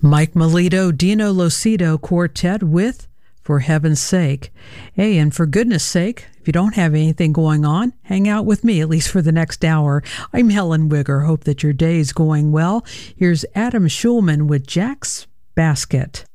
Mike Melito, Dino Locido Quartet with For Heaven's Sake. Hey, and for goodness sake, if you don't have anything going on, hang out with me, at least for the next hour. I'm Helen Wigger. Hope that your day is going well. Here's Adam Schulman with Jack's Basket.